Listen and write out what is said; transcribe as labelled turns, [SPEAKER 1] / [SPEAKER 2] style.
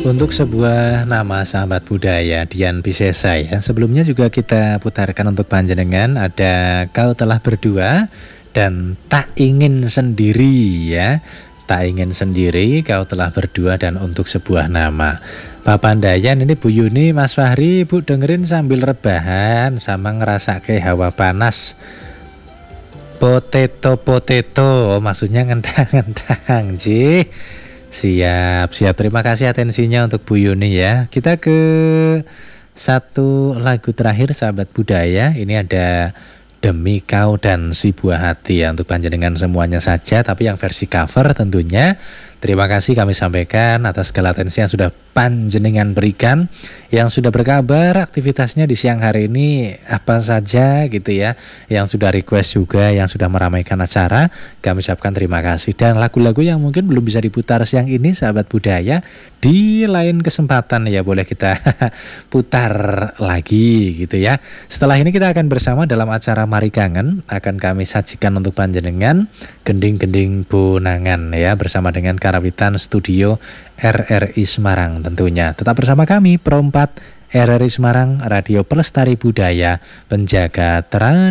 [SPEAKER 1] Untuk sebuah nama sahabat budaya Dian Piscesa ya. Sebelumnya juga kita putarkan untuk panjenengan ada Kau Telah Berdua dan Tak Ingin Sendiri ya. Tak Ingin Sendiri, Kau Telah Berdua dan Untuk Sebuah Nama. Papandayan ini Bu Yuni, Mas Fahri, Bu dengerin sambil rebahan sama ngerasa kayak hawa panas. Potato, maksudnya ngendang-ngendang, Ji. Siap. Terima kasih atensinya untuk Bu Yuni ya. Kita ke satu lagu terakhir sahabat budaya. Ini ada Demi Kau dan Si Buah Hati ya, untuk panjenengan semuanya saja, tapi yang versi cover tentunya. Terima kasih kami sampaikan atas segala atensi yang sudah panjenengan berikan, yang sudah berkabar aktivitasnya di siang hari ini apa saja gitu ya, yang sudah request juga, yang sudah meramaikan acara, kami ucapkan terima kasih. Dan lagu-lagu yang mungkin belum bisa diputar siang ini sahabat budaya, di lain kesempatan ya boleh kita putar lagi gitu ya. Setelah ini kita akan bersama dalam acara Mari Kangen, akan kami sajikan untuk panjenengan Gending-Gending Bonangan ya, bersama dengan Karawitan Studio RRI Semarang tentunya. Tetap bersama kami Pro 4 RRI Semarang, Radio Pelestari Budaya, Penjaga Tradisi.